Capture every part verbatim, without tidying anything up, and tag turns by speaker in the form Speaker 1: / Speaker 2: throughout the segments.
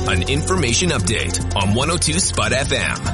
Speaker 1: an information update on one oh two Spud F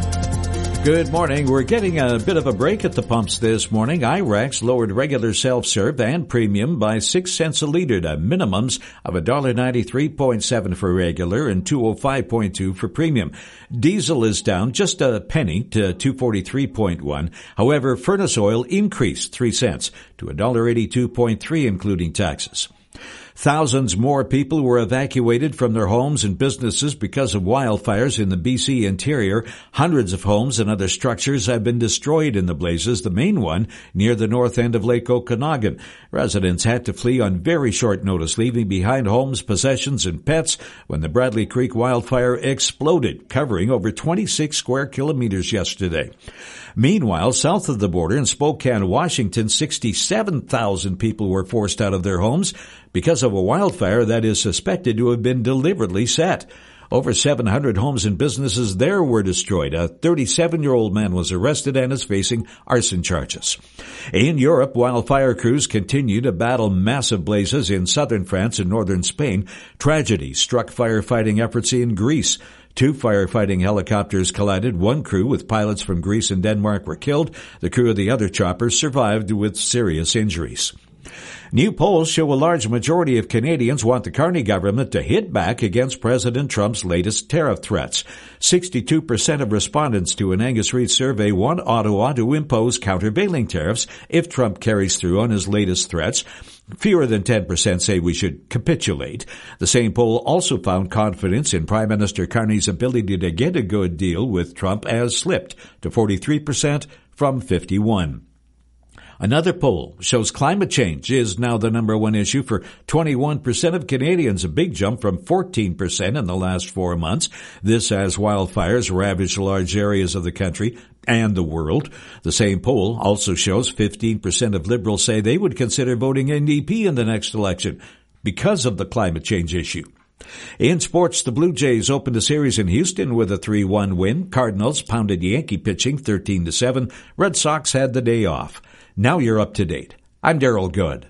Speaker 1: M.
Speaker 2: Good morning. We're getting a bit of a break at the pumps this morning. I REX lowered regular self-serve and premium by six cents a liter to minimums of one dollar ninety-three point seven for regular and two oh five point two for premium. Diesel is down just a penny to two forty-three point one. However, furnace oil increased three cents to one dollar eighty-two point three, including taxes. Thousands more people were evacuated from their homes and businesses because of wildfires in the B C interior. Hundreds of homes and other structures have been destroyed in the blazes, the main one near the north end of Lake Okanagan. Residents had to flee on very short notice, leaving behind homes, possessions, and pets when the Bradley Creek wildfire exploded, covering over twenty-six square kilometers yesterday. Meanwhile, south of the border in Spokane, Washington, sixty-seven thousand people were forced out of their homes because of a wildfire that is suspected to have been deliberately set. Over seven hundred homes and businesses there were destroyed. A thirty-seven-year-old man was arrested and is facing arson charges. In Europe, wildfire crews continue to battle massive blazes in southern France and northern Spain. Tragedy struck firefighting efforts in Greece. Two firefighting helicopters collided. One crew with pilots from Greece and Denmark were killed. The crew of the other chopper survived with serious injuries. New polls show a large majority of Canadians want the Carney government to hit back against President Trump's latest tariff threats. sixty-two percent of respondents to an Angus Reid survey want Ottawa to impose countervailing tariffs if Trump carries through on his latest threats. Fewer than ten percent say we should capitulate. The same poll also found confidence in Prime Minister Carney's ability to get a good deal with Trump as slipped to forty-three percent from fifty-one. Another poll shows climate change is now the number one issue for twenty-one percent of Canadians, a big jump from fourteen percent in the last four months. This as wildfires ravage large areas of the country and the world. The same poll also shows fifteen percent of Liberals say they would consider voting N D P in the next election because of the climate change issue. In sports, the Blue Jays opened a series in Houston with a three one win. Cardinals pounded Yankee pitching thirteen to seven. Red Sox had the day off. Now you're up to date. I'm Daryl Good.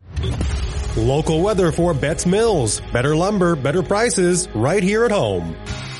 Speaker 3: Local weather for Betts Mills. Better lumber, better prices, right here at home.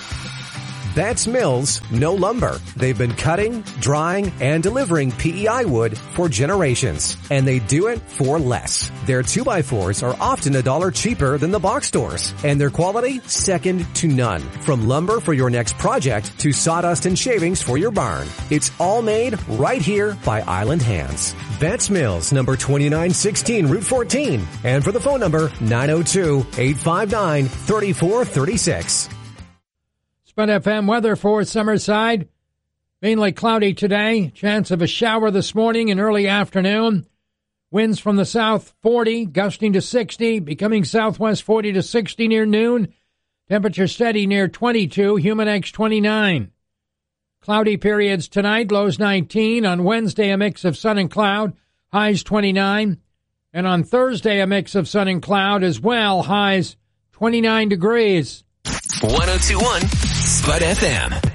Speaker 4: Betts Mills, no lumber. They've been cutting, drying, and delivering P E I wood for generations. And they do it for less. Their two by fours are often a dollar cheaper than the box stores. And their quality, second to none. From lumber for your next project to sawdust and shavings for your barn. It's all made right here by Island Hands. Betts Mills, number twenty-nine sixteen Route fourteen. And for the phone number, nine oh two, eight five nine, three four three six.
Speaker 5: Spud F M weather for Summerside. Mainly cloudy today. Chance of a shower this morning and early afternoon. Winds from the south forty, gusting to sixty, becoming southwest forty to sixty near noon. Temperature steady near twenty-two, Humidex twenty-nine. Cloudy periods tonight, lows nineteen. On Wednesday, a mix of sun and cloud, highs twenty-nine. And on Thursday, a mix of sun and cloud as well, highs twenty-nine degrees.
Speaker 1: one oh two point one Spud F M.